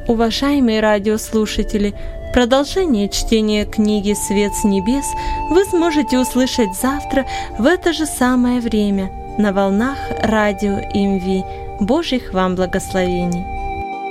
Уважаемые радиослушатели, продолжение чтения книги «Свет с небес» вы сможете услышать завтра в это же самое время на волнах радио МВ. Божьих вам благословений!